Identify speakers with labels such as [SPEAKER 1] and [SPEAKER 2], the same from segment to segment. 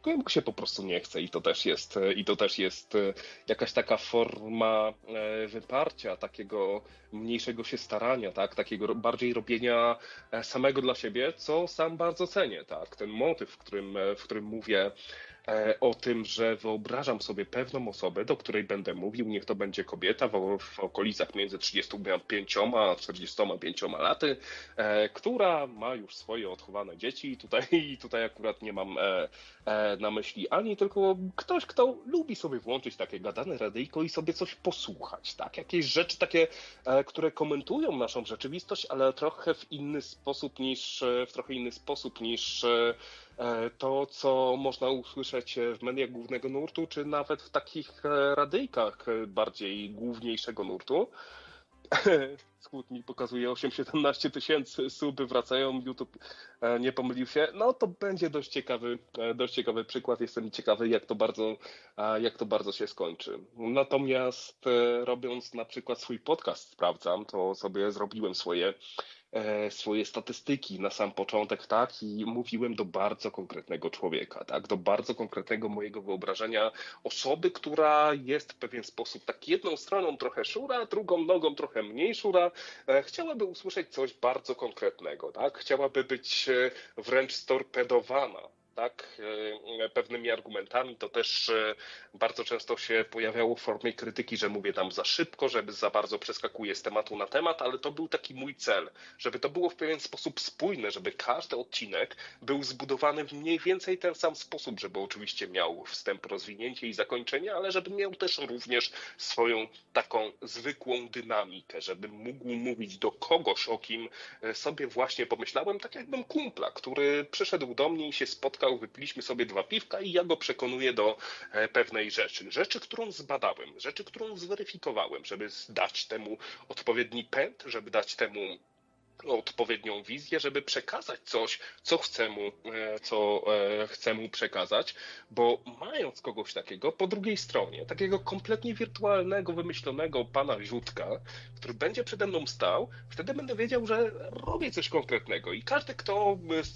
[SPEAKER 1] mu się po prostu nie chce i to też jest jakaś taka forma wyparcia, takiego mniejszego się starania, tak? Takiego bardziej robienia samego dla siebie, co sam bardzo cenię, tak? Ten motyw, w którym mówię o tym, że wyobrażam sobie pewną osobę, do której będę mówił, niech to będzie kobieta w okolicach między 35 a 45 laty, która ma już swoje odchowane dzieci. Tutaj akurat nie mam na myśli ani tylko ktoś, kto lubi sobie włączyć takie gadane radyjko i sobie coś posłuchać, tak? Jakieś rzeczy takie, które komentują naszą rzeczywistość, ale trochę w trochę inny sposób niż to, co można usłyszeć w mediach głównego nurtu, czy nawet w takich radyjkach bardziej główniejszego nurtu. Skrót mi pokazuje 8-17 tysięcy, suby wracają, YouTube nie pomylił się. No to będzie dość ciekawy przykład. Jestem ciekawy, jak to bardzo się skończy. Natomiast robiąc na przykład swój podcast, sprawdzam, to sobie zrobiłem swoje statystyki na sam początek, tak, i mówiłem do bardzo konkretnego człowieka, tak, do bardzo konkretnego mojego wyobrażenia osoby, która jest w pewien sposób tak jedną stroną trochę szura, drugą nogą trochę mniej szura, chciałaby usłyszeć coś bardzo konkretnego, tak, chciałaby być wręcz storpedowana, tak, pewnymi argumentami. To też bardzo często się pojawiało w formie krytyki, że mówię tam za szybko, żeby za bardzo przeskakuję z tematu na temat, ale to był taki mój cel, żeby to było w pewien sposób spójne, żeby każdy odcinek był zbudowany w mniej więcej ten sam sposób, żeby oczywiście miał wstęp, rozwinięcie i zakończenie, ale żeby miał też również swoją taką zwykłą dynamikę, żebym mógł mówić do kogoś, o kim sobie właśnie pomyślałem, tak jakbym kumpla, który przyszedł do mnie i się spotkał, wypiliśmy sobie 2 piwka i ja go przekonuję do pewnej rzeczy, którą zbadałem, rzeczy, którą zweryfikowałem, żeby dać temu odpowiedni pęd, żeby dać temu odpowiednią wizję, żeby przekazać coś, co chcę mu przekazać, bo mając kogoś takiego po drugiej stronie, takiego kompletnie wirtualnego, wymyślonego pana Ziutka, który będzie przede mną stał, wtedy będę wiedział, że robię coś konkretnego i każdy, kto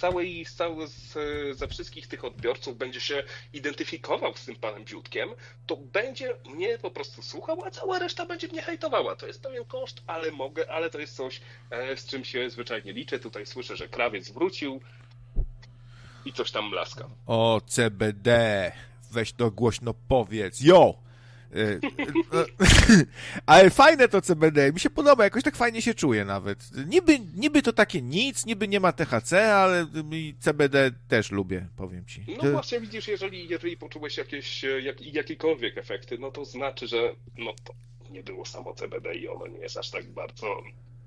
[SPEAKER 1] ze wszystkich tych odbiorców będzie się identyfikował z tym panem Ziutkiem, to będzie mnie po prostu słuchał, a cała reszta będzie mnie hejtowała. To jest pewien koszt, ale to jest coś, z czym się zwyczajnie liczę. Tutaj słyszę, że krawiec wrócił i coś tam mlaska.
[SPEAKER 2] O, CBD, weź to głośno powiedz. Jo! Ale fajne to CBD, mi się podoba, jakoś tak fajnie się czuję nawet. Niby to takie nic, niby nie ma THC, ale CBD też lubię, powiem ci.
[SPEAKER 1] No właśnie, widzisz, jeżeli poczułeś jakiekolwiek efekty, no to znaczy, że no to nie było samo CBD i ono nie jest aż tak bardzo...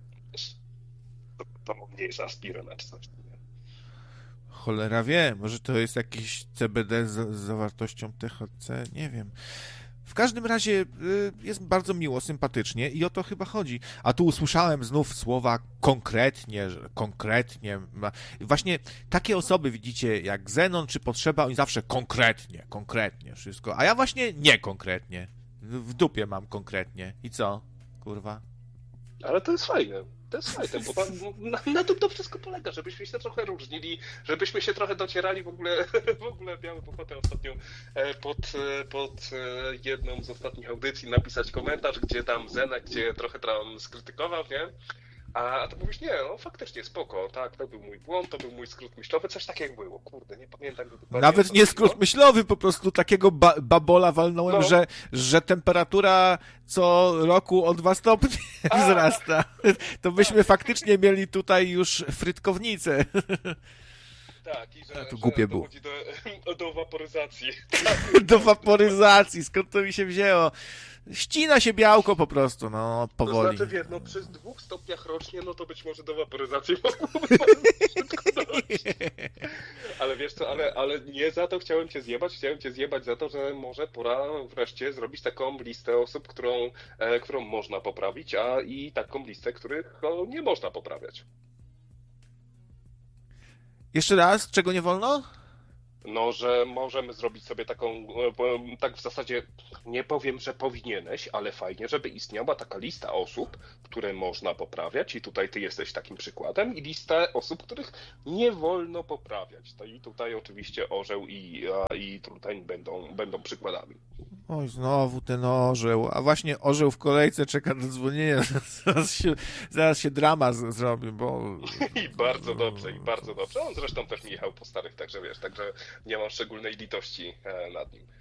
[SPEAKER 1] To nie jest aspiryna czy coś. Nie?
[SPEAKER 2] Cholera wie, może to jest jakiś CBD z zawartością THC, nie wiem. W każdym razie jest bardzo miło, sympatycznie i o to chyba chodzi. A tu usłyszałem znów słowa konkretnie. Właśnie takie osoby, widzicie, jak Zenon czy Potrzeba, oni zawsze konkretnie wszystko. A ja właśnie nie konkretnie. W dupie mam konkretnie. I co? Kurwa.
[SPEAKER 1] Ale to jest fajne. To jest fajne, bo na tym to wszystko polega, żebyśmy się trochę różnili, żebyśmy się trochę docierali. W ogóle miałem ochotę ostatnio pod jedną z ostatnich audycji napisać komentarz, gdzie tam Zenek, gdzie trochę tam skrytykował, nie? A to mówisz, nie, no faktycznie spoko, tak, to był mój błąd, to był mój skrót myślowy, coś takiego było, kurde, nie pamiętam.
[SPEAKER 2] Nawet nie skrót myślowy, po prostu takiego babola walnąłem, że temperatura co roku o 2 stopnie wzrasta. To byśmy faktycznie mieli tutaj już frytkownicę.
[SPEAKER 1] Tak, i że
[SPEAKER 2] głupie było.
[SPEAKER 1] Dochodzi do waporyzacji.
[SPEAKER 2] Do waporyzacji, skąd to mi się wzięło? Ścina się białko po prostu, no, powoli.
[SPEAKER 1] To znaczy, no przy 2 stopniach rocznie, no to być może do waporyzacji mogłoby bardzo szybko dojść. Ale wiesz co, ale nie za to chciałem cię zjebać za to, że może pora wreszcie zrobić taką listę osób, którą można poprawić, i taką listę, których nie można poprawiać.
[SPEAKER 2] Jeszcze raz, czego nie wolno?
[SPEAKER 1] No, że możemy zrobić sobie taką, tak w zasadzie nie powiem, że powinieneś, ale fajnie, żeby istniała taka lista osób, które można poprawiać i tutaj ty jesteś takim przykładem i listę osób, których nie wolno poprawiać. To i tutaj oczywiście Orzeł i Truteń będą przykładami.
[SPEAKER 2] Oj, znowu ten orzeł. A właśnie orzeł w kolejce czeka do dzwonienia. Zaraz się drama zrobi, bo...
[SPEAKER 1] I bardzo dobrze, i bardzo dobrze. On zresztą też mi jechał po starych, także wiesz, także nie mam szczególnej litości nad nim.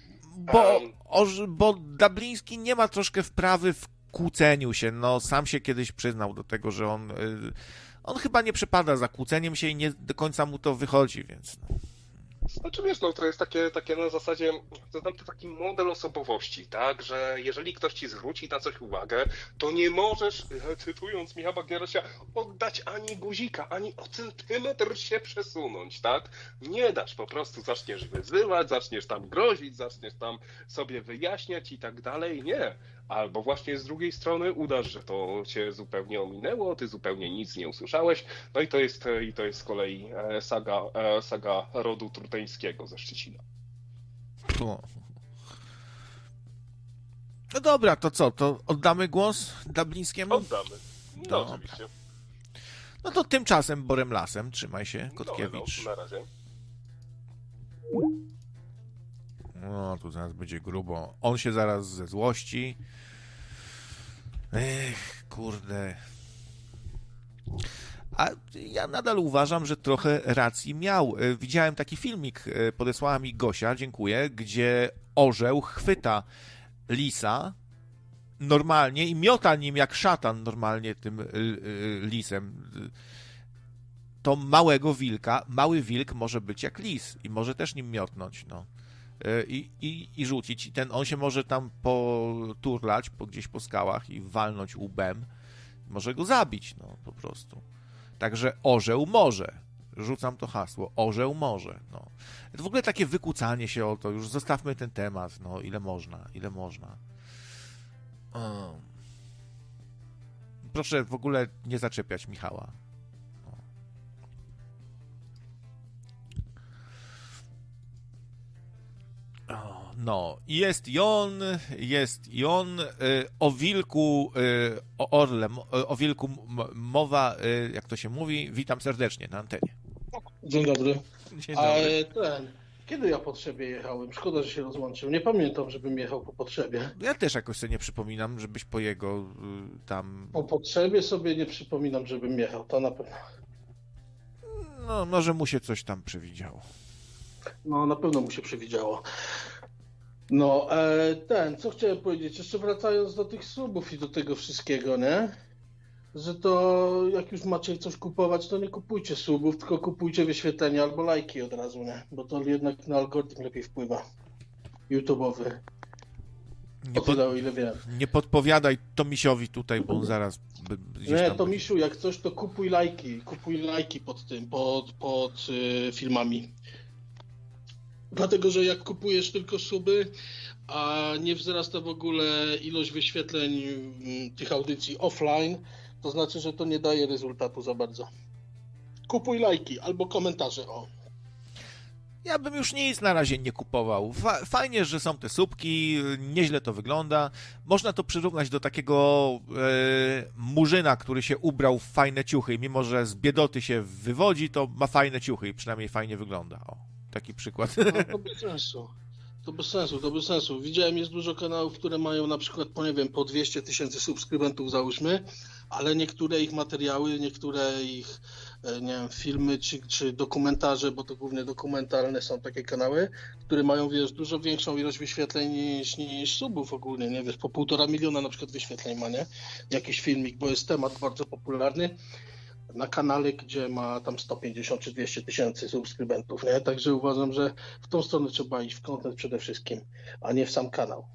[SPEAKER 2] Bo Dabliński nie ma troszkę wprawy w kłóceniu się. No, sam się kiedyś przyznał do tego, że on chyba nie przepada za kłóceniem się i nie do końca mu to wychodzi, więc...
[SPEAKER 1] Znaczy wiesz, no to jest takie na zasadzie, to taki model osobowości, tak, że jeżeli ktoś ci zwróci na coś uwagę, to nie możesz, cytując Michała Gierasia, oddać ani guzika, ani o centymetr się przesunąć, tak? Nie dasz, po prostu zaczniesz wyzywać, zaczniesz tam grozić, zaczniesz tam sobie wyjaśniać i tak dalej, nie. Albo właśnie z drugiej strony udasz, że to cię zupełnie ominęło, ty zupełnie nic nie usłyszałeś, no i to jest z kolei saga rodu truteńskiego ze Szczecina.
[SPEAKER 2] No dobra, to co? To oddamy głos Dablińskiemu?
[SPEAKER 1] Oddamy. No oczywiście.
[SPEAKER 2] No to tymczasem Borem Lasem. Trzymaj się, Kotkiewicz.
[SPEAKER 1] No, na razie.
[SPEAKER 2] No, tu zaraz będzie grubo. On się zaraz ze złości. Kurde. A ja nadal uważam, że trochę racji miał. Widziałem taki filmik, podesłała mi Gosia, dziękuję, gdzie orzeł chwyta lisa normalnie i miota nim jak szatan normalnie tym lisem. To małego wilka, mały wilk może być jak lis i może też nim miotnąć, no. I rzucić. I on się może tam poturlać gdzieś po skałach i walnąć łbem. Może go zabić, no, po prostu. Także orzeł może. Rzucam to hasło. Orzeł może, no. W ogóle takie wykłócanie się o to, już zostawmy ten temat, no, ile można. Proszę w ogóle nie zaczepiać Michała. No, jest i on, o wilku, o orle, o wilku mowa, jak to się mówi, witam serdecznie na antenie.
[SPEAKER 3] Dzień dobry.
[SPEAKER 2] Dzień dobry.
[SPEAKER 3] Kiedy ja po Trzebie jechałem? Szkoda, że się rozłączył. Nie pamiętam, żebym jechał po potrzebie.
[SPEAKER 2] Ja też jakoś sobie nie przypominam, żebyś po jego tam...
[SPEAKER 3] Po potrzebie sobie nie przypominam, żebym jechał, to na pewno.
[SPEAKER 2] No, może mu się coś tam przewidziało.
[SPEAKER 3] No, na pewno mu się przewidziało. No, co chciałem powiedzieć, jeszcze wracając do tych subów i do tego wszystkiego, nie? Że to jak już macie coś kupować, to nie kupujcie subów, tylko kupujcie wyświetlenia albo lajki od razu, nie? Bo to jednak na algorytm lepiej wpływa. YouTube'owy. O ile wiem.
[SPEAKER 2] Nie podpowiadaj Tomisiowi tutaj, bo on zaraz gdzieś tam...
[SPEAKER 3] Nie, Tomisiu, jak coś, to kupuj lajki pod tym, pod filmami. Dlatego, że jak kupujesz tylko suby, a nie wzrasta w ogóle ilość wyświetleń tych audycji offline, to znaczy, że to nie daje rezultatu za bardzo. Kupuj lajki albo komentarze, o.
[SPEAKER 2] Ja bym już nic na razie nie kupował. Fajnie, że są te słupki, nieźle to wygląda. Można to przyrównać do takiego murzyna, który się ubrał w fajne ciuchy i mimo, że z biedoty się wywodzi, to ma fajne ciuchy i przynajmniej fajnie wygląda. O, taki przykład.
[SPEAKER 3] No, to bez sensu. To bez sensu. Widziałem, jest dużo kanałów, które mają na przykład, po 200 000 subskrybentów, załóżmy, ale niektóre ich materiały, niektóre ich, nie wiem, filmy czy dokumentarze, bo to głównie dokumentalne są takie kanały, które mają, wiesz, dużo większą ilość wyświetleń niż subów ogólnie, nie wiesz, po 1,5 miliona na przykład wyświetleń ma, nie? Jakiś filmik, bo jest temat bardzo popularny na kanale, gdzie ma tam 150 czy 200 000 subskrybentów, nie? Także uważam, że w tą stronę trzeba iść, w content przede wszystkim, a nie w sam kanał.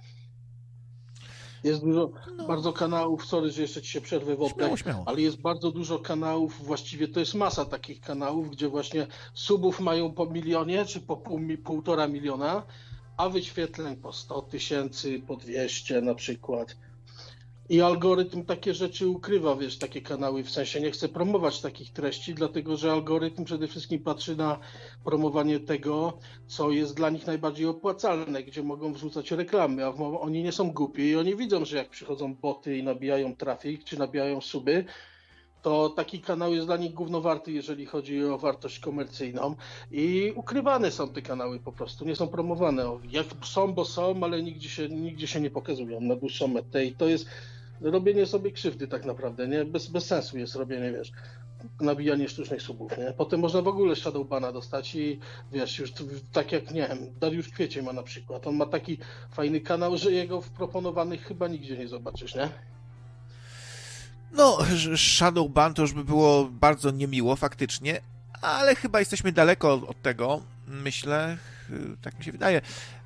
[SPEAKER 3] Jest dużo bardzo kanałów, sorry, że jeszcze ci się przerwę w oddech, ale jest bardzo dużo kanałów, właściwie to jest masa takich kanałów, gdzie właśnie subów mają po milionie, czy po 1,5 miliona, a wyświetleń po 100 000, po 200 na przykład. I algorytm takie rzeczy ukrywa, wiesz, takie kanały, w sensie nie chce promować takich treści, dlatego że algorytm przede wszystkim patrzy na promowanie tego, co jest dla nich najbardziej opłacalne, gdzie mogą wrzucać reklamy, a oni nie są głupi i oni widzą, że jak przychodzą boty i nabijają trafik, czy nabijają suby, to taki kanał jest dla nich gównowarty, jeżeli chodzi o wartość komercyjną i ukrywane są te kanały po prostu, nie są promowane. Jak są, bo są, ale nigdzie się nie pokazują na dłuższą metę i to jest robienie sobie krzywdy tak naprawdę, nie? Bez sensu jest robienie, wiesz, nabijanie sztucznych subów, nie? Potem można w ogóle shadowbana dostać i wiesz, już tak jak, nie wiem, Dariusz Kwiecień ma na przykład, on ma taki fajny kanał, że jego w proponowanych chyba nigdzie nie zobaczysz, nie?
[SPEAKER 2] No, Shadowban to już by było bardzo niemiło faktycznie, ale chyba jesteśmy daleko od tego, myślę, tak mi się wydaje.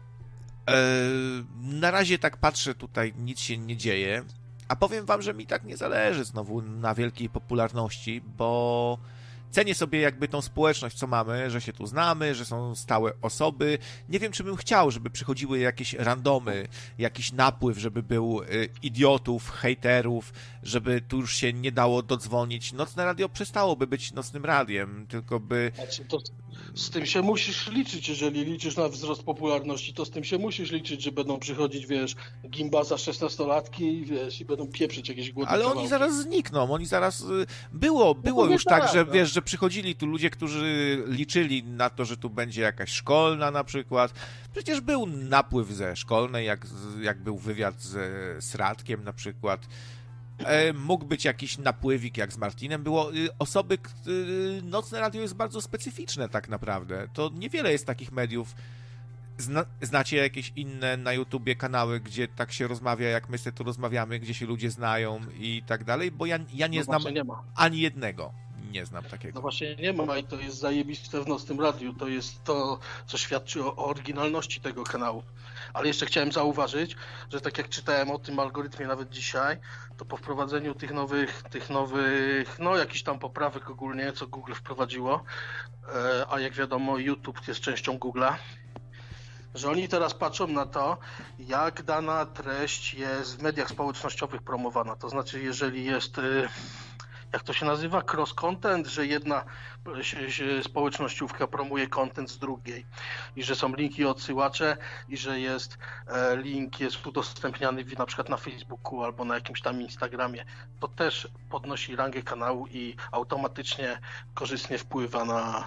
[SPEAKER 2] Na razie tak patrzę, tutaj nic się nie dzieje, a powiem wam, że mi tak nie zależy znowu na wielkiej popularności, bo cenię sobie jakby tą społeczność, co mamy, że się tu znamy, że są stałe osoby. Nie wiem, czy bym chciał, żeby przychodziły jakieś randomy, jakiś napływ, żeby był idiotów, hejterów, żeby tu już się nie dało dodzwonić. Nocne radio przestałoby być nocnym radiem, tylko by...
[SPEAKER 3] Znaczy, to z tym się musisz liczyć, jeżeli liczysz na wzrost popularności, to z tym się musisz liczyć, że będą przychodzić, wiesz, gimbaza 16-latki i wiesz, i będą pieprzyć jakieś głodne
[SPEAKER 2] Ale
[SPEAKER 3] kawałki.
[SPEAKER 2] oni zaraz znikną, oni zaraz... Było już tak, że wiesz, że przychodzili tu ludzie, którzy liczyli na to, że tu będzie jakaś szkolna na przykład. Przecież był napływ ze szkolnej, jak był wywiad z Radkiem na przykład. Mógł być jakiś napływik jak z Martinem. Było osoby... Nocne radio jest bardzo specyficzne tak naprawdę. To niewiele jest takich mediów. Znacie jakieś inne na YouTubie kanały, gdzie tak się rozmawia, jak my sobie tu rozmawiamy, gdzie się ludzie znają i tak dalej? Bo ja nie znam ani jednego. Nie znam takiego.
[SPEAKER 3] No właśnie nie ma i to jest zajebiste w Nocnym Radiu. To jest to, co świadczy o oryginalności tego kanału. Ale jeszcze chciałem zauważyć, że tak jak czytałem o tym algorytmie nawet dzisiaj, to po wprowadzeniu tych nowych, no jakichś tam poprawek ogólnie, co Google wprowadziło, a jak wiadomo YouTube jest częścią Google'a, że oni teraz patrzą na to, jak dana treść jest w mediach społecznościowych promowana. To znaczy, jeżeli jest, jak to się nazywa, cross-content, że jedna społecznościówka promuje content z drugiej i że są linki i odsyłacze i że jest link jest udostępniany na przykład na Facebooku albo na jakimś tam Instagramie. To też podnosi rangę kanału i automatycznie korzystnie wpływa na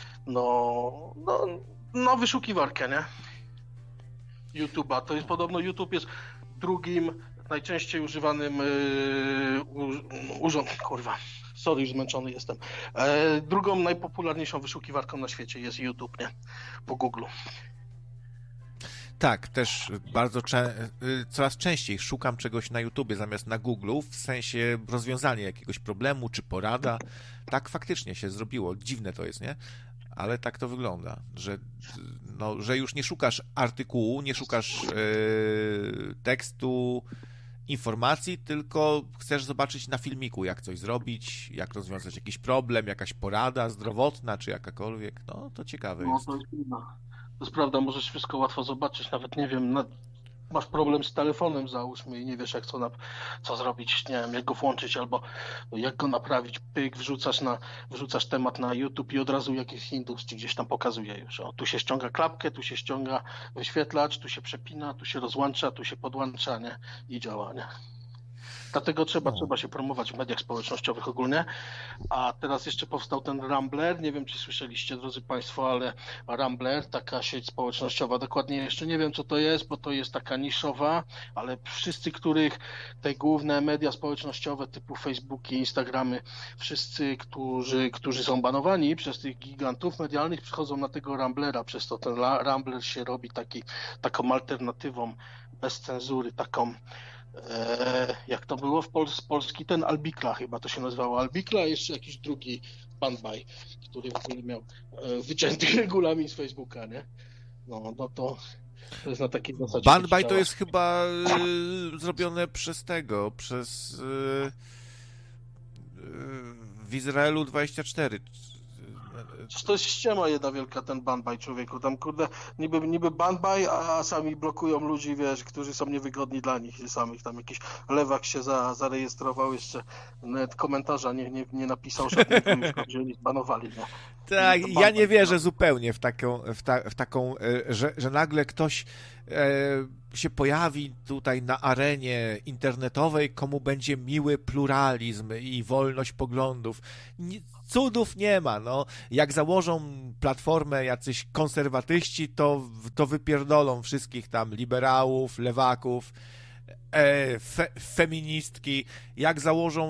[SPEAKER 3] no wyszukiwarkę, nie? YouTube'a. To jest podobno YouTube jest drugim najczęściej używanym kurwa, sorry, już zmęczony jestem. Drugą najpopularniejszą wyszukiwarką na świecie jest YouTube, nie? Po Google.
[SPEAKER 2] Tak, też bardzo coraz częściej szukam czegoś na YouTubie zamiast na Google'u, w sensie rozwiązania jakiegoś problemu czy porada. Tak faktycznie się zrobiło. Dziwne to jest, nie? Ale tak to wygląda, że już nie szukasz artykułu, nie szukasz tekstu, informacji, tylko chcesz zobaczyć na filmiku, jak coś zrobić, jak rozwiązać jakiś problem, jakaś porada zdrowotna, czy jakakolwiek. No, to ciekawe jest.
[SPEAKER 3] To jest prawda, możesz wszystko łatwo zobaczyć, nawet nie wiem, masz problem z telefonem, załóżmy, i nie wiesz, co zrobić, nie wiem, jak go włączyć albo jak go naprawić, pyk, wrzucasz temat na YouTube i od razu jakiś Hindus ci gdzieś tam pokazuje już. O, tu się ściąga klapkę, tu się ściąga wyświetlacz, tu się przepina, tu się rozłącza, tu się podłącza, nie? I działa, nie? Dlatego trzeba się promować w mediach społecznościowych ogólnie. A teraz jeszcze powstał ten Rambler. Nie wiem, czy słyszeliście, drodzy Państwo, ale Rambler, taka sieć społecznościowa, dokładnie jeszcze nie wiem, co to jest, bo to jest taka niszowa, ale wszyscy, których te główne media społecznościowe typu Facebooki, Instagramy, wszyscy, którzy są banowani przez tych gigantów medialnych, przychodzą na tego Ramblera, przez to ten Rambler się robi taką alternatywą bez cenzury, taką jak to było z Polski, ten Albikla chyba to się nazywało Albikla, a jeszcze jakiś drugi Banbaj, który w ogóle miał wycięty regulamin z Facebooka, nie? No to jest na takiej zasadzie.
[SPEAKER 2] Banbaj to jest chyba zrobione przez w Izraelu 24.
[SPEAKER 3] To jest ściema jedna wielka, ten banbaj, człowieku. Tam, kurde, niby banbaj, a sami blokują ludzi, wiesz, którzy są niewygodni dla nich samych. Tam jakiś lewak się zarejestrował, jeszcze nawet komentarza nie napisał żadnego, już oni zbanowali, nie?
[SPEAKER 2] Tak, ja nie wierzę zupełnie w taką, że nagle ktoś się pojawi tutaj na arenie internetowej, komu będzie miły pluralizm i wolność poglądów. Cudów nie ma, no. Jak założą platformę jacyś konserwatyści, to wypierdolą wszystkich tam liberałów, lewaków, feministki. Jak założą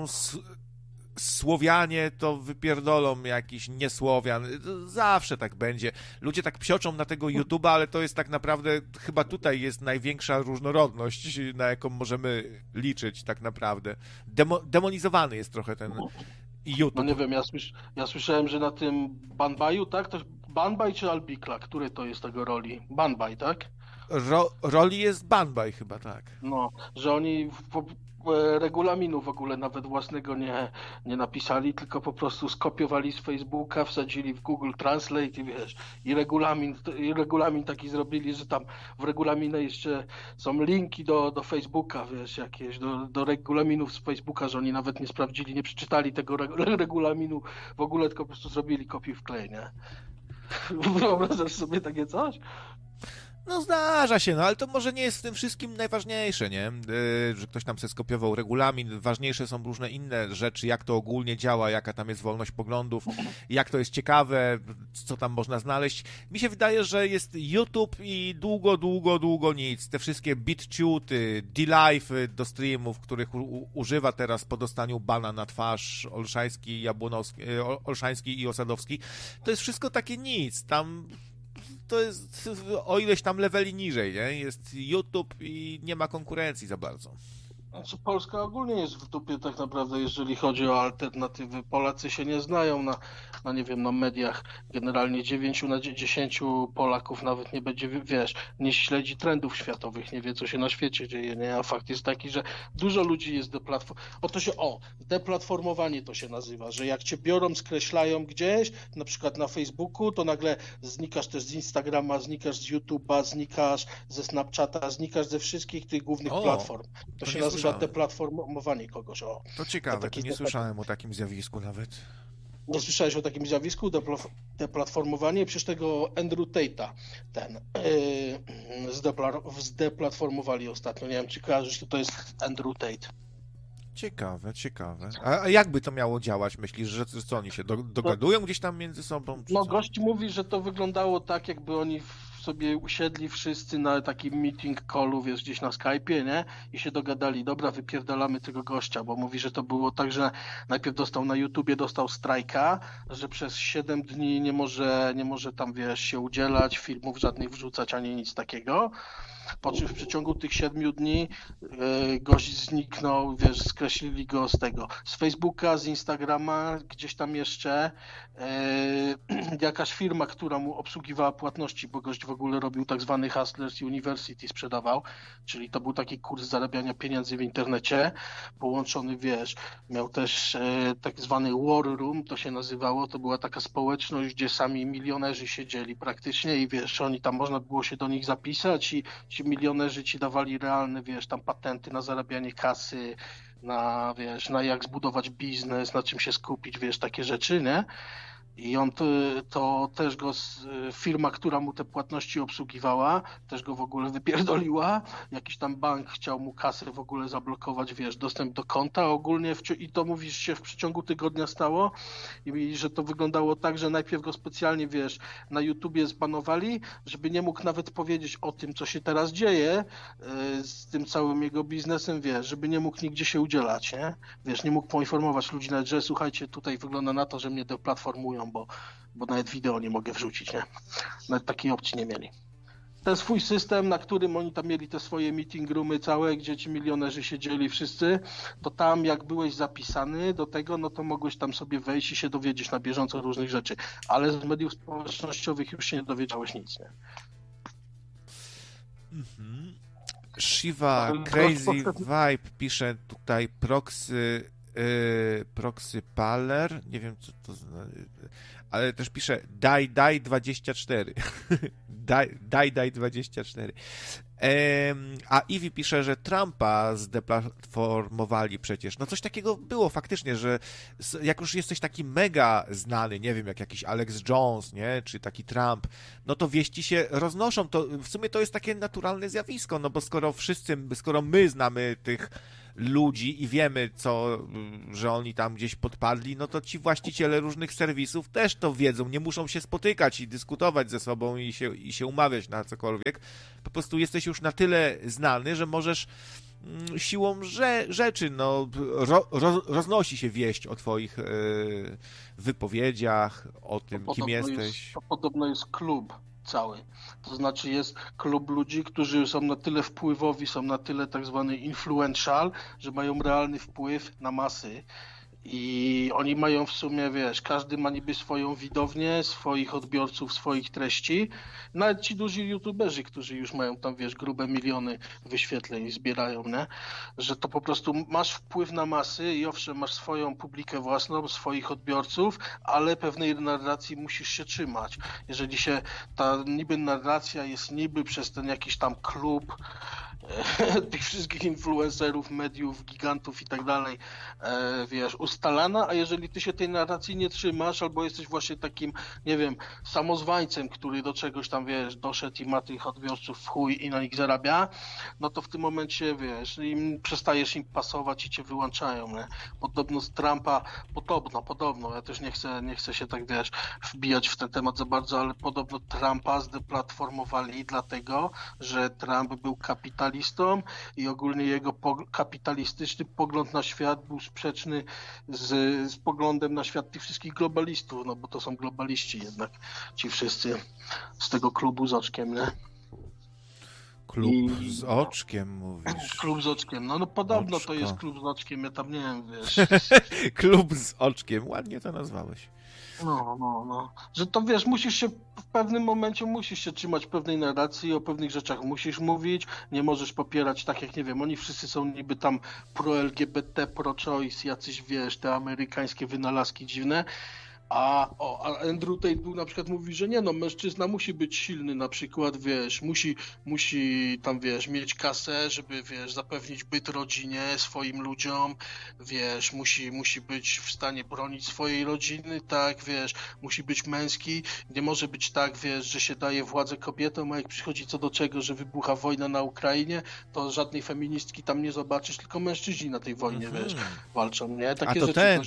[SPEAKER 2] Słowianie, to wypierdolą jakiś niesłowian. Zawsze tak będzie. Ludzie tak psioczą na tego YouTube'a, ale to jest tak naprawdę, chyba tutaj jest największa różnorodność, na jaką możemy liczyć tak naprawdę. Demonizowany jest trochę ten YouTube.
[SPEAKER 3] No nie wiem, ja słyszałem, że na tym Banbaju, tak? To Banbaj czy Albikla? Który to jest tego roli? Banbaj, tak?
[SPEAKER 2] Roli jest Banbaj chyba, tak.
[SPEAKER 3] No, że oni regulaminu w ogóle nawet własnego nie napisali, tylko po prostu skopiowali z Facebooka, wsadzili w Google Translate i wiesz, i regulamin taki zrobili, że tam w regulaminie jeszcze są linki do Facebooka, wiesz, jakieś, do regulaminów z Facebooka, że oni nawet nie sprawdzili, nie przeczytali tego regulaminu w ogóle, tylko po prostu zrobili kopiuj wklej, nie? Wyobrażasz sobie takie coś?
[SPEAKER 2] No zdarza się, no ale to może nie jest w tym wszystkim najważniejsze, nie? Że ktoś tam sobie skopiował regulamin. Ważniejsze są różne inne rzeczy, jak to ogólnie działa, jaka tam jest wolność poglądów, jak to jest ciekawe, co tam można znaleźć. Mi się wydaje, że jest YouTube i długo nic. Te wszystkie BitChute, D-Live do streamów, których używa teraz po dostaniu bana na twarz Olszański i Osadowski, to jest wszystko takie nic. Tam to jest o ileś tam leveli niżej, nie? Jest YouTube i nie ma konkurencji za bardzo.
[SPEAKER 3] Znaczy Polska ogólnie jest w dupie tak naprawdę, jeżeli chodzi o alternatywy. Polacy się nie znają na nie wiem, na mediach. Generalnie 9 na 10 Polaków nawet nie będzie, wiesz, nie śledzi trendów światowych, nie wie, co się na świecie dzieje, nie? A fakt jest taki, że dużo ludzi jest deplatformowanie to się nazywa, że jak cię biorą, skreślają gdzieś, na przykład na Facebooku, to nagle znikasz też z Instagrama, znikasz z YouTube'a, znikasz ze Snapchata, znikasz ze wszystkich tych głównych platform. To się nazywa deplatformowanie kogoś.
[SPEAKER 2] To ciekawe, to nie słyszałem o takim zjawisku nawet.
[SPEAKER 3] Nie słyszałeś o takim zjawisku? Deplatformowanie? Przecież tego Andrew Tate'a zdeplatformowali ostatnio. Nie wiem, czy kojarzysz, to jest Andrew Tate.
[SPEAKER 2] Ciekawe. A jakby to miało działać? Myślisz, że co oni się dogadują gdzieś tam między sobą?
[SPEAKER 3] No gość mówi, że to wyglądało tak, jakby oni sobie usiedli wszyscy na takim meeting callu, wiesz, gdzieś na Skype'ie, nie? I się dogadali, dobra, wypierdalamy tego gościa, bo mówi, że to było tak, że najpierw dostał na YouTubie, dostał strajka, że przez 7 dni nie może tam, wiesz, się udzielać, filmów żadnych wrzucać, ani nic takiego. Po czym w przeciągu tych 7 dni gość zniknął, wiesz, skreślili go z Facebooka, z Instagrama, gdzieś tam jeszcze. Jakaś firma, która mu obsługiwała płatności, bo gość w ogóle robił tak zwany Hustlers University, sprzedawał, czyli to był taki kurs zarabiania pieniędzy w internecie, połączony, wiesz, miał też tak zwany War Room, to się nazywało, to była taka społeczność, gdzie sami milionerzy siedzieli praktycznie i wiesz, oni tam można było się do nich zapisać i ci milionerzy ci dawali realne, wiesz, tam patenty na zarabianie kasy, na, wiesz, na jak zbudować biznes, na czym się skupić, wiesz, takie rzeczy, nie? I on to też go, firma, która mu te płatności obsługiwała, też go w ogóle wypierdoliła. Jakiś tam bank chciał mu kasę w ogóle zablokować, wiesz, dostęp do konta ogólnie i to mówisz się w przeciągu tygodnia stało i że to wyglądało tak, że najpierw go specjalnie, wiesz, na YouTubie zbanowali, żeby nie mógł nawet powiedzieć o tym, co się teraz dzieje z tym całym jego biznesem, wiesz, żeby nie mógł nigdzie się udzielać, nie? Wiesz, nie mógł poinformować ludzi nawet, że słuchajcie, tutaj wygląda na to, że mnie deplatformują, bo nawet wideo nie mogę wrzucić, nie? Nawet takiej opcji nie mieli. Ten swój system, na którym oni tam mieli te swoje meeting roomy całe, gdzie ci milionerzy siedzieli wszyscy, to tam jak byłeś zapisany do tego, no to mogłeś tam sobie wejść i się dowiedzieć na bieżąco różnych rzeczy, ale z mediów społecznościowych już się nie dowiedziałeś nic, nie?
[SPEAKER 2] Shiva Crazy Vibe pisze tutaj Proxy Paler, nie wiem co to znaczy. ale też pisze daj 24. daj 24. A Ivy pisze, że Trumpa zdeplatformowali przecież. No coś takiego było faktycznie, że jak już jesteś taki mega znany, nie wiem, jak jakiś Alex Jones, nie, czy taki Trump, no to wieści się roznoszą. To w sumie to jest takie naturalne zjawisko, no bo skoro my znamy tych ludzi i wiemy, że oni tam gdzieś podpadli, no to ci właściciele różnych serwisów też to wiedzą, nie muszą się spotykać i dyskutować ze sobą i się umawiać na cokolwiek. Po prostu jesteś już na tyle znany, że możesz siłą rzeczy, no, roznosi się wieść o twoich wypowiedziach, o tym, kim jesteś.
[SPEAKER 3] To podobno jest klub cały. To znaczy jest klub ludzi, którzy są na tyle wpływowi, są na tyle tak zwany influential, że mają realny wpływ na masy. I oni mają w sumie, wiesz, każdy ma niby swoją widownię, swoich odbiorców, swoich treści. Nawet ci duzi youtuberzy, którzy już mają tam, wiesz, grube miliony wyświetleń zbierają, nie? Że to po prostu masz wpływ na masy i owszem, masz swoją publikę własną, swoich odbiorców, ale pewnej narracji musisz się trzymać. Jeżeli się ta niby narracja jest niby przez ten jakiś tam klub tych wszystkich influencerów, mediów, gigantów i tak dalej, wiesz, ustalana, a jeżeli ty się tej narracji nie trzymasz, albo jesteś właśnie takim, nie wiem, samozwańcem, który do czegoś tam, wiesz, doszedł i ma tych odbiorców w chuj i na nich zarabia, no to w tym momencie, wiesz, przestajesz im pasować i cię wyłączają, nie? Podobno z Trumpa, podobno, ja też nie chcę się tak, wiesz, wbijać w ten temat za bardzo, ale podobno Trumpa zdeplatformowali dlatego, że Trump był kapitalistą i ogólnie jego kapitalistyczny pogląd na świat był sprzeczny z poglądem na świat tych wszystkich globalistów, no bo to są globaliści jednak, ci wszyscy z tego klubu z oczkiem, nie?
[SPEAKER 2] Klub z oczkiem mówisz.
[SPEAKER 3] Klub z oczkiem, no podobno
[SPEAKER 2] Oczko.
[SPEAKER 3] To jest klub z oczkiem, ja tam nie wiem, wiesz.
[SPEAKER 2] Klub z oczkiem, ładnie to nazwałeś.
[SPEAKER 3] No. Że to wiesz, w pewnym momencie musisz się trzymać pewnej narracji, o pewnych rzeczach musisz mówić, nie możesz popierać, tak jak, nie wiem, oni wszyscy są niby tam pro-LGBT, pro-choice, jacyś, wiesz, te amerykańskie wynalazki dziwne. A Andrew Tate był na przykład mówi, że nie no, mężczyzna musi być silny na przykład, wiesz, musi tam, wiesz, mieć kasę, żeby, wiesz, zapewnić byt rodzinie, swoim ludziom, wiesz, musi być w stanie bronić swojej rodziny, tak, wiesz, musi być męski, nie może być tak, wiesz, że się daje władzę kobietom, a jak przychodzi co do czego, że wybucha wojna na Ukrainie, to żadnej feministki tam nie zobaczysz, tylko mężczyźni na tej wojnie, wiesz, walczą, nie? Takie rzeczy.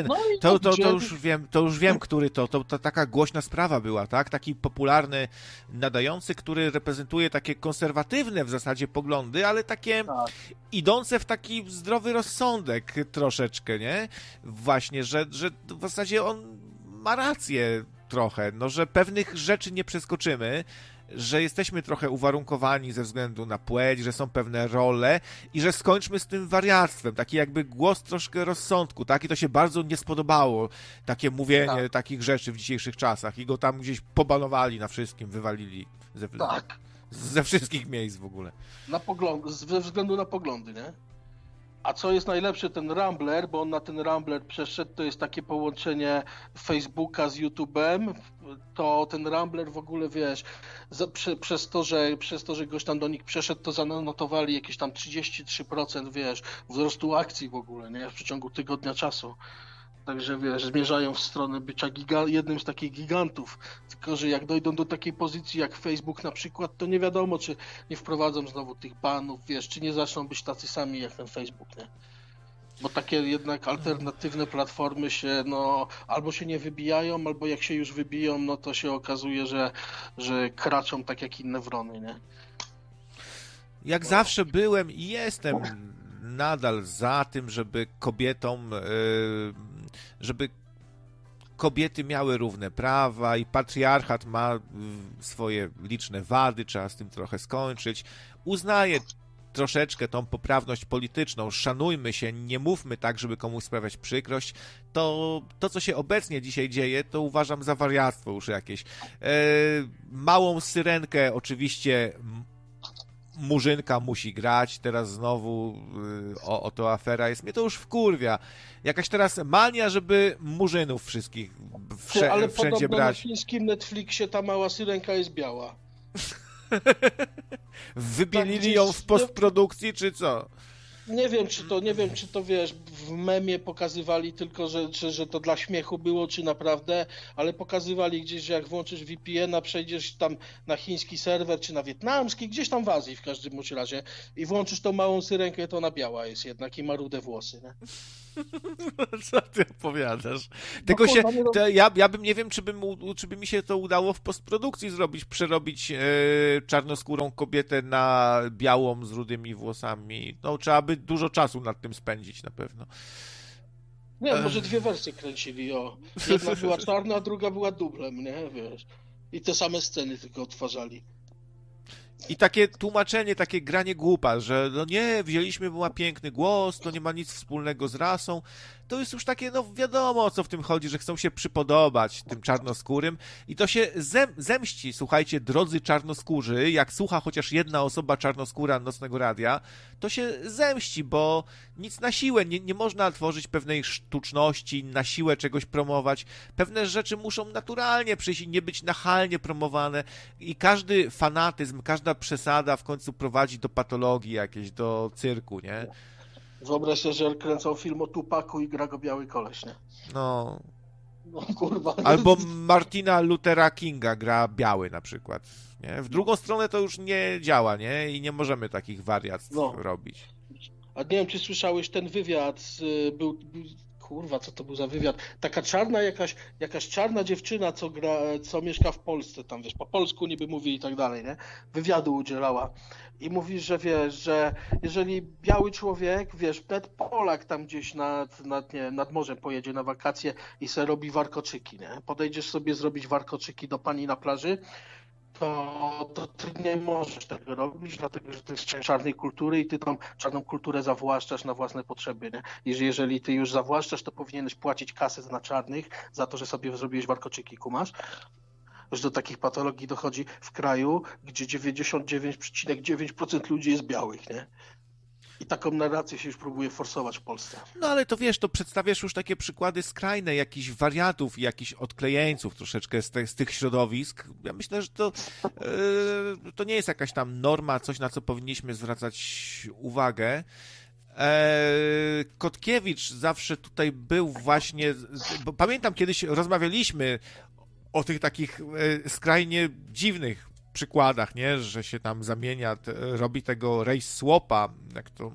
[SPEAKER 2] To już wiem, który to taka głośna sprawa była, tak? Taki popularny nadający, który reprezentuje takie konserwatywne w zasadzie poglądy, ale takie idące w taki zdrowy rozsądek troszeczkę, nie? Właśnie, że w zasadzie on ma rację trochę, no, że pewnych rzeczy nie przeskoczymy, że jesteśmy trochę uwarunkowani ze względu na płeć, że są pewne role i że skończmy z tym wariactwem. Taki jakby głos troszkę rozsądku, tak? I to się bardzo nie spodobało, takie mówienie takich rzeczy w dzisiejszych czasach i go tam gdzieś pobanowali na wszystkim, wywalili ze wszystkich miejsc w ogóle.
[SPEAKER 3] Ze względu na poglądy, nie? A co jest najlepsze, ten Rambler, bo on na ten Rambler przeszedł, to jest takie połączenie Facebooka z YouTube'em, to ten Rambler w ogóle, wiesz, przez to, że goś tam do nich przeszedł, to zanotowali jakieś tam 33%, wiesz, wzrostu akcji w ogóle, nie? W przeciągu tygodnia czasu. Także, wiesz, zmierzają w stronę bycia jednym z takich gigantów. Tylko, że jak dojdą do takiej pozycji jak Facebook na przykład, to nie wiadomo, czy nie wprowadzą znowu tych banów, wiesz, czy nie zaczną być tacy sami jak ten Facebook, nie? Bo takie jednak alternatywne platformy się, no, albo się nie wybijają, albo jak się już wybiją, no to się okazuje, że kraczą tak jak inne wrony, nie?
[SPEAKER 2] Jak zawsze byłem i jestem nadal za tym, żeby kobiety miały równe prawa i patriarchat ma swoje liczne wady, trzeba z tym trochę skończyć. Uznaję troszeczkę tą poprawność polityczną, szanujmy się, nie mówmy tak, żeby komuś sprawiać przykrość. To co się obecnie dzisiaj dzieje, to uważam za wariactwo już jakieś. Małą syrenkę oczywiście Murzynka musi grać, teraz znowu oto afera jest. Mnie to już wkurwia. Jakaś teraz mania, żeby Murzynów wszystkich
[SPEAKER 3] Ale
[SPEAKER 2] wszędzie
[SPEAKER 3] podobno
[SPEAKER 2] brać.
[SPEAKER 3] na chińskim Netflixie ta mała syrenka jest biała.
[SPEAKER 2] Wybielili ją w postprodukcji, czy co?
[SPEAKER 3] Nie wiem, czy to wiesz, w memie pokazywali tylko, że to dla śmiechu było, czy naprawdę, ale pokazywali gdzieś, że jak włączysz VPN-a, przejdziesz tam na chiński serwer, czy na wietnamski, gdzieś tam w Azji w każdym bądź razie i włączysz tą małą syrenkę, to ona biała jest jednak i ma rude włosy, nie?
[SPEAKER 2] Co ty opowiadasz? Tego się, ja bym nie wiem, czy by mi się to udało w postprodukcji zrobić, przerobić czarnoskórą kobietę na białą z rudymi włosami. No, trzeba by dużo czasu nad tym spędzić na pewno.
[SPEAKER 3] Nie, może dwie wersje kręcili, o. Jedna była czarna, a druga była dublem, nie? Wiesz. I te same sceny tylko odtwarzali.
[SPEAKER 2] I takie tłumaczenie, takie granie głupa, że no nie, wzięliśmy, bo ma piękny głos, to nie ma nic wspólnego z rasą. To jest już takie, no wiadomo o co w tym chodzi, że chcą się przypodobać tym czarnoskórym i to się zemści, słuchajcie, drodzy czarnoskórzy, jak słucha chociaż jedna osoba czarnoskóra Nocnego Radia, to się zemści, bo nic na siłę, nie można tworzyć pewnej sztuczności, na siłę czegoś promować. Pewne rzeczy muszą naturalnie przyjść i nie być nachalnie promowane i każdy fanatyzm, każda przesada w końcu prowadzi do patologii jakiejś, do cyrku, nie?
[SPEAKER 3] Wyobraź sobie, że kręcą film o Tupaku i gra go biały koleś, nie?
[SPEAKER 2] No
[SPEAKER 3] kurwa.
[SPEAKER 2] Albo Martina Luthera Kinga gra biały na przykład, nie? W drugą stronę to już nie działa, nie? I nie możemy takich wariactw robić.
[SPEAKER 3] A nie wiem, czy słyszałeś ten wywiad, kurwa, co to był za wywiad? Taka czarna, jakaś czarna dziewczyna, co mieszka w Polsce, tam wiesz, po polsku niby mówi i tak dalej, nie? Wywiadu udzielała. I mówi, że wiesz, że jeżeli biały człowiek, wiesz, nawet Polak tam gdzieś nad morzem pojedzie na wakacje i se robi warkoczyki, nie? Podejdziesz sobie zrobić warkoczyki do pani na plaży, to ty nie możesz tego robić, dlatego że to jest część czarnej kultury i ty tą czarną kulturę zawłaszczasz na własne potrzeby, nie? Jeżeli ty już zawłaszczasz, to powinieneś płacić kasę na czarnych za to, że sobie zrobiłeś warkoczyki, kumasz? Że do takich patologii dochodzi w kraju, gdzie 99,9% ludzi jest białych, nie? I taką narrację się już próbuje forsować w Polsce.
[SPEAKER 2] No ale to wiesz, to przedstawiasz już takie przykłady skrajne, jakichś wariatów i jakichś odklejeńców troszeczkę z tych środowisk. Ja myślę, że to nie jest jakaś tam norma, coś na co powinniśmy zwracać uwagę. Kotkiewicz zawsze tutaj był właśnie, bo pamiętam kiedyś rozmawialiśmy o tych takich skrajnie dziwnych przykładach, nie, że się tam zamienia, robi tego race swapa, jak to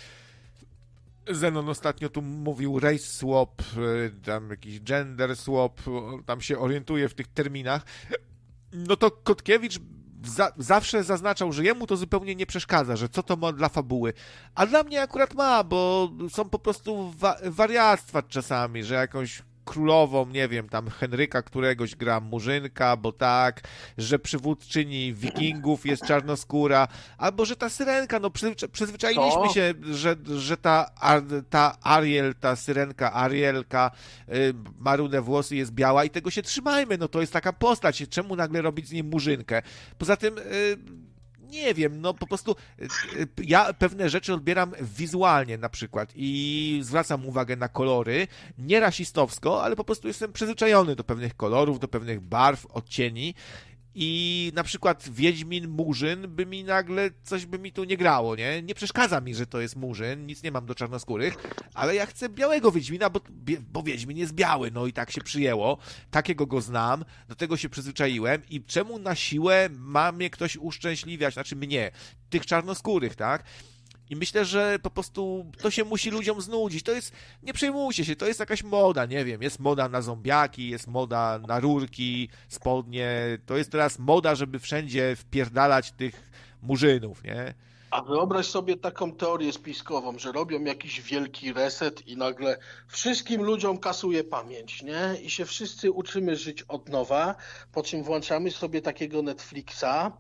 [SPEAKER 2] Zenon ostatnio tu mówił, race swap, tam jakiś gender swap, tam się orientuje w tych terminach, no to Kotkiewicz zawsze zaznaczał, że jemu to zupełnie nie przeszkadza, że co to ma dla fabuły, a dla mnie akurat ma, bo są po prostu wariactwa czasami, że jakąś królową, nie wiem, tam Henryka któregoś gra Murzynka, bo tak, że przywódczyni wikingów jest czarnoskóra, albo że ta syrenka, no przyzwyczailiśmy się, że ta Ariel, ta syrenka, Arielka ma rude włosy, jest biała i tego się trzymajmy, no to jest taka postać, czemu nagle robić z niej Murzynkę? Poza tym nie wiem, no po prostu ja pewne rzeczy odbieram wizualnie na przykład i zwracam uwagę na kolory, nie rasistowsko, ale po prostu jestem przyzwyczajony do pewnych kolorów, do pewnych barw, odcieni i na przykład Wiedźmin Murzyn by mi nagle, coś by mi tu nie grało, nie? Nie przeszkadza mi, że to jest Murzyn, nic nie mam do czarnoskórych, ale ja chcę białego Wiedźmina, bo Wiedźmin jest biały, no i tak się przyjęło, takiego go znam, do tego się przyzwyczaiłem i czemu na siłę ma mnie ktoś uszczęśliwiać, znaczy mnie, tych czarnoskórych, tak? I myślę, że po prostu to się musi ludziom znudzić. To jest, nie przejmujcie się, to jest jakaś moda, nie wiem, jest moda na zombiaki, jest moda na rurki, spodnie, to jest teraz moda, żeby wszędzie wpierdalać tych murzynów, nie?
[SPEAKER 3] A wyobraź sobie taką teorię spiskową, że robią jakiś wielki reset i nagle wszystkim ludziom kasuje pamięć, nie? I się wszyscy uczymy żyć od nowa, po czym włączamy sobie takiego Netflixa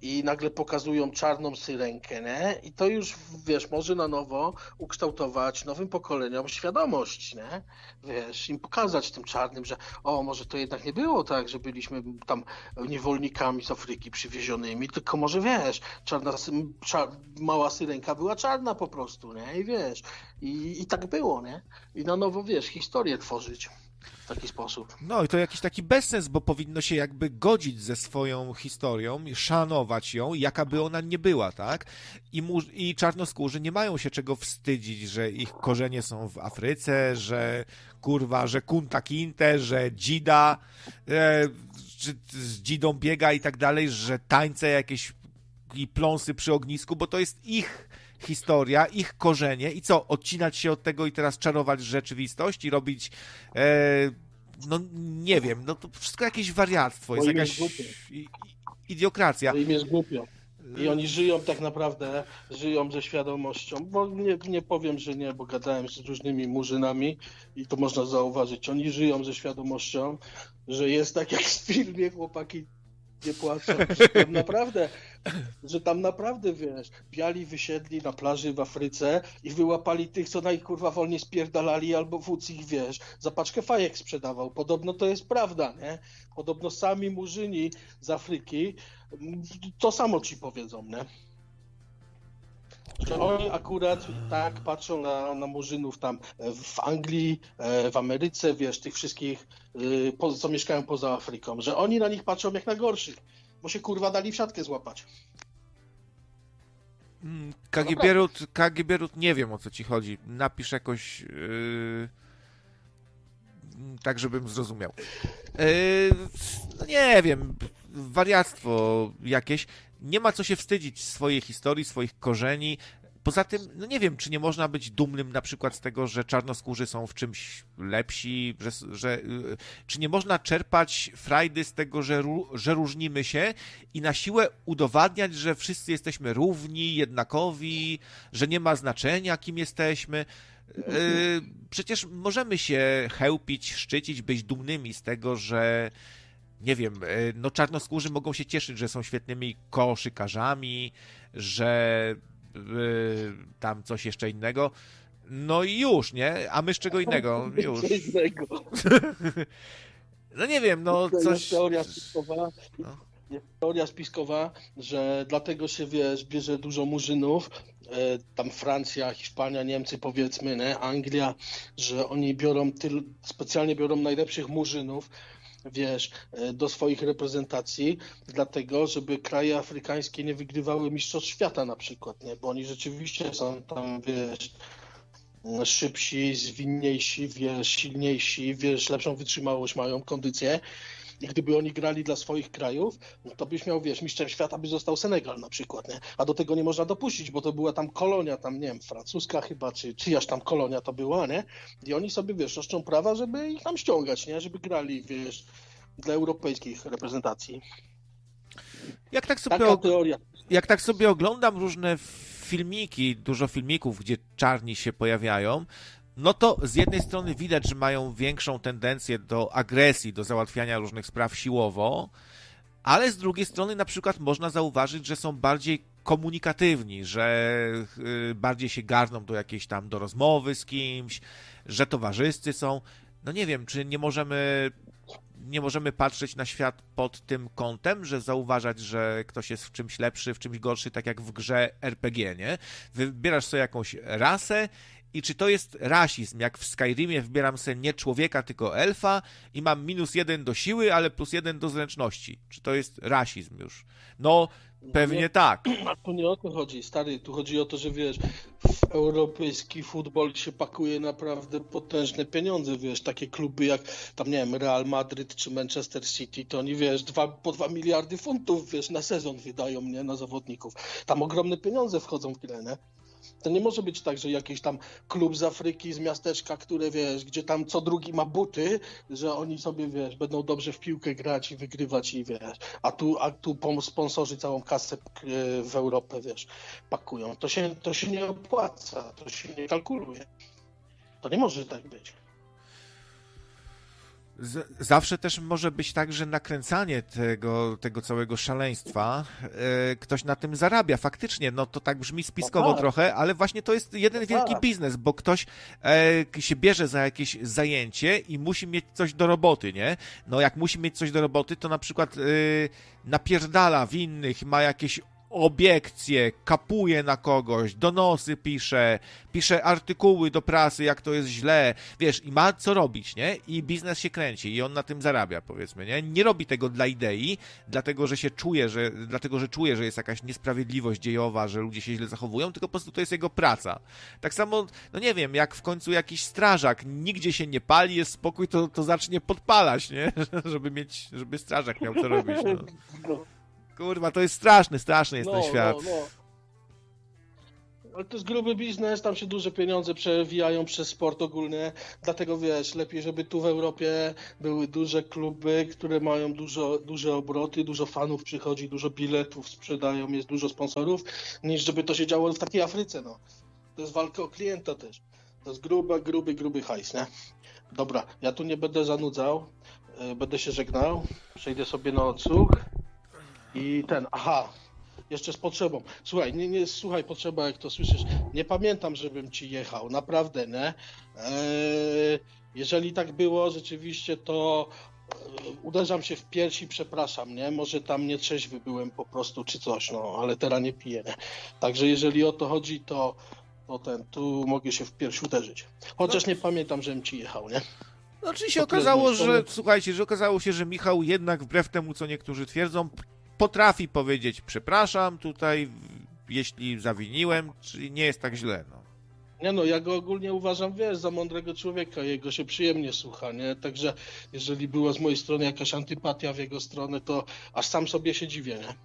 [SPEAKER 3] i nagle pokazują czarną syrenkę, nie? I to już, wiesz, może na nowo ukształtować nowym pokoleniom świadomość, nie? Wiesz, im pokazać tym czarnym, że może to jednak nie było tak, że byliśmy tam niewolnikami z Afryki przywiezionymi, tylko może, wiesz, mała syrenka była czarna po prostu, nie? I wiesz, i tak było, nie? I na nowo, wiesz, historię tworzyć w taki sposób.
[SPEAKER 2] No i to jakiś taki bezsens, bo powinno się jakby godzić ze swoją historią, szanować ją, jaka by ona nie była, tak? I czarnoskórzy nie mają się czego wstydzić, że ich korzenie są w Afryce, że kurwa, że Kunta Kinte, że dzida, że z dzidą biega i tak dalej, że tańce jakieś i pląsy przy ognisku, bo to jest ich historia, ich korzenie i co, odcinać się od tego i teraz czarować rzeczywistość i robić no nie wiem, no to wszystko jakieś wariactwo, jest jakaś idiokracja.
[SPEAKER 3] To im jest głupio. I oni żyją tak naprawdę, żyją ze świadomością, bo nie powiem, że nie, bo gadałem z różnymi murzynami i to można zauważyć, oni żyją ze świadomością, że jest tak jak w filmie chłopaki nie płaczą, że tam naprawdę, wiesz, biali wysiedli na plaży w Afryce i wyłapali tych, co kurwa wolniej spierdalali, albo wódz ich, wiesz, za paczkę fajek sprzedawał. Podobno to jest prawda, nie? Podobno sami murzyni z Afryki to samo ci powiedzą, nie? Że oni akurat tak patrzą na murzynów tam w Anglii, w Ameryce, wiesz, tych wszystkich, co mieszkają poza Afryką, że oni na nich patrzą jak na gorszych, bo się kurwa dali w siatkę złapać.
[SPEAKER 2] KGB nie wiem, o co ci chodzi. Napisz jakoś tak, żebym zrozumiał. No nie wiem, wariactwo jakieś. Nie ma co się wstydzić swojej historii, swoich korzeni. Poza tym, no nie wiem, czy nie można być dumnym na przykład z tego, że czarnoskórzy są w czymś lepsi, czy nie można czerpać frajdy z tego, że różnimy się i na siłę udowadniać, że wszyscy jesteśmy równi, jednakowi, że nie ma znaczenia, kim jesteśmy. Przecież możemy się chełpić, szczycić, być dumnymi z tego, że nie wiem, no czarnoskórzy mogą się cieszyć, że są świetnymi koszykarzami, że tam coś jeszcze innego. No i już, nie? A my z czego innego? Już. No nie wiem, no coś...
[SPEAKER 3] Jest teoria spiskowa, że dlatego się, wiesz, bierze dużo murzynów, tam Francja, Hiszpania, Niemcy powiedzmy, nie? Anglia, że oni specjalnie biorą najlepszych murzynów, wiesz, do swoich reprezentacji, dlatego, żeby kraje afrykańskie nie wygrywały mistrzostw świata na przykład, nie? Bo oni rzeczywiście są tam, wiesz, szybsi, zwinniejsi, wiesz, silniejsi, wiesz, lepszą wytrzymałość mają, kondycję. I gdyby oni grali dla swoich krajów, no to byś miał, wiesz, mistrzem świata by został Senegal na przykład, nie? A do tego nie można dopuścić, bo to była tam kolonia, tam, nie wiem, francuska chyba, czy czyjaś tam kolonia to była, nie? I oni sobie, wiesz, roszczą prawa, żeby ich tam ściągać, nie? Żeby grali, wiesz, dla europejskich reprezentacji.
[SPEAKER 2] Jak tak sobie oglądam różne filmiki, dużo filmików, gdzie czarni się pojawiają, no to z jednej strony widać, że mają większą tendencję do agresji, do załatwiania różnych spraw siłowo, ale z drugiej strony na przykład można zauważyć, że są bardziej komunikatywni, że bardziej się garną do jakiejś tam, do rozmowy z kimś, że towarzyscy są. No nie wiem, czy nie możemy patrzeć na świat pod tym kątem, że zauważać, że ktoś jest w czymś lepszy, w czymś gorszy, tak jak w grze RPG, nie? Wybierasz sobie jakąś rasę i czy to jest rasizm, jak w Skyrimie wybieram sobie nie człowieka, tylko elfa i mam -1 do siły, ale +1 do zręczności. Czy to jest rasizm już? No, pewnie tak.
[SPEAKER 3] A tu nie o to chodzi, stary, tu chodzi o to, że wiesz, w europejski futbol się pakuje naprawdę potężne pieniądze, wiesz, takie kluby jak tam, nie wiem, Real Madryt czy Manchester City, to oni, wiesz, po 2 miliardy funtów, wiesz, na sezon wydają, nie, na zawodników. Tam ogromne pieniądze wchodzą w grę, nie? To nie może być tak, że jakiś tam klub z Afryki, z miasteczka, które, wiesz, gdzie tam co drugi ma buty, że oni sobie, wiesz, będą dobrze w piłkę grać i wygrywać i, wiesz, a tu sponsorzy całą kasę w Europę, wiesz, pakują. To się nie opłaca, to się nie kalkuluje. To nie może tak być.
[SPEAKER 2] Zawsze też może być tak, że nakręcanie tego całego szaleństwa, ktoś na tym zarabia. Faktycznie, no to tak brzmi spiskowo trochę, ale właśnie to jest jeden wielki biznes, bo ktoś się bierze za jakieś zajęcie i musi mieć coś do roboty, nie? No jak musi mieć coś do roboty, to na przykład napierdala w innych, ma jakieś obiekcje, kapuje na kogoś, donosy pisze artykuły do prasy, jak to jest źle, wiesz, i ma co robić, nie? I biznes się kręci i on na tym zarabia, powiedzmy, nie? Nie robi tego dla idei, dlatego że czuje, że jest jakaś niesprawiedliwość dziejowa, że ludzie się źle zachowują, tylko po prostu to jest jego praca. Tak samo, no nie wiem, jak w końcu jakiś strażak nigdzie się nie pali, jest spokój, to zacznie podpalać, nie? Żeby strażak miał co robić, no. Kurwa, to jest straszny jest ten świat.
[SPEAKER 3] Ale to jest gruby biznes, tam się duże pieniądze przewijają przez sport ogólnie, dlatego wiesz, lepiej, żeby tu w Europie były duże kluby, które mają duże obroty, dużo fanów przychodzi, dużo biletów sprzedają, jest dużo sponsorów, niż żeby to się działo w takiej Afryce, no. To jest walka o klienta też. To jest gruby hajs, nie? Dobra, ja tu nie będę zanudzał, będę się żegnał, przejdę sobie na odsłuch. I jeszcze z potrzebą. Słuchaj, słuchaj, potrzeba, jak to słyszysz. Nie pamiętam, żebym ci jechał, naprawdę, nie? Jeżeli tak było, rzeczywiście, to uderzam się w pierś i przepraszam, nie? Może tam nietrzeźwy byłem po prostu, czy coś, no, ale teraz nie piję, nie? Także jeżeli o to chodzi, to tu mogę się w pierś uderzyć. Chociaż nie pamiętam, żebym ci jechał, nie?
[SPEAKER 2] No, czyli się okazało, że Michał jednak wbrew temu, co niektórzy twierdzą, potrafi powiedzieć przepraszam tutaj, jeśli zawiniłem, czyli nie jest tak źle, no.
[SPEAKER 3] Nie no, ja go ogólnie uważam, wiesz, za mądrego człowieka, jego się przyjemnie słucha, nie? Także jeżeli była z mojej strony jakaś antypatia w jego stronę, to aż sam sobie się dziwię, nie?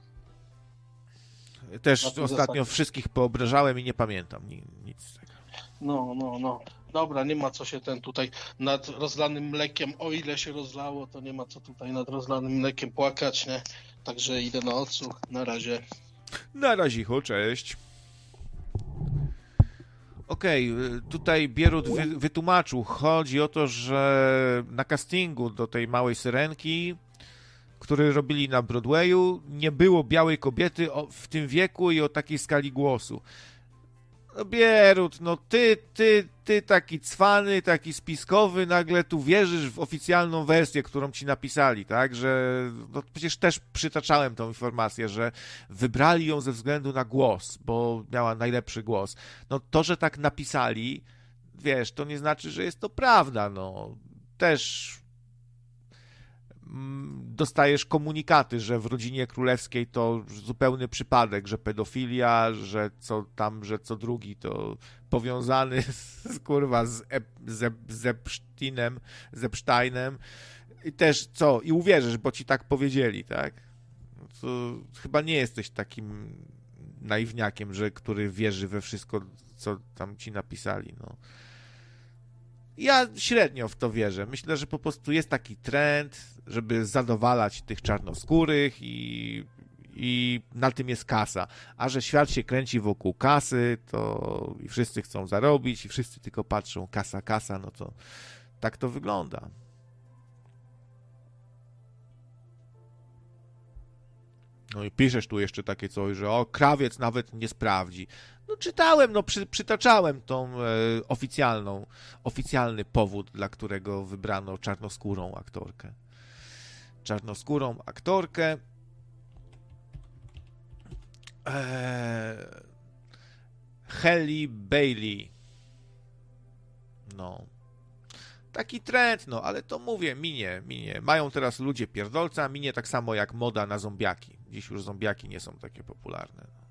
[SPEAKER 2] Też ostatnio wszystkich poobrażałem i nie pamiętam nic z tego.
[SPEAKER 3] No. Dobra, nie ma co się tutaj nad rozlanym mlekiem, o ile się rozlało, to nie ma co tutaj nad rozlanym mlekiem płakać, nie? Także idę na odsłuch. Na razie.
[SPEAKER 2] Na razicho, cześć. Okej, tutaj Bierut wytłumaczył. Chodzi o to, że na castingu do tej Małej Syrenki, który robili na Broadwayu, nie było białej kobiety w tym wieku i o takiej skali głosu. No Bierut, no ty taki cwany, taki spiskowy, nagle tu wierzysz w oficjalną wersję, którą ci napisali, tak, że no przecież też przytaczałem tą informację, że wybrali ją ze względu na głos, bo miała najlepszy głos. No to, że tak napisali, wiesz, to nie znaczy, że jest to prawda, no. Też dostajesz komunikaty, że w rodzinie królewskiej to zupełny przypadek, że pedofilia, że co drugi to powiązany z Epsteinem i też i uwierzysz, bo ci tak powiedzieli, tak? To chyba nie jesteś takim naiwniakiem, który wierzy we wszystko, co tam ci napisali, no. Ja średnio w to wierzę. Myślę, że po prostu jest taki trend, żeby zadowalać tych czarnoskórych i na tym jest kasa. A że świat się kręci wokół kasy, to i wszyscy chcą zarobić i wszyscy tylko patrzą kasa, no to tak to wygląda. No i piszesz tu jeszcze takie coś, że krawiec nawet nie sprawdzi. No czytałem, przytaczałem tą oficjalny powód, dla którego wybrano czarnoskórą aktorkę. Halle Bailey. No. Taki trend, no, ale to mówię, minie. Mają teraz ludzie pierdolca, minie tak samo jak moda na zombiaki. Dziś już zombiaki nie są takie popularne.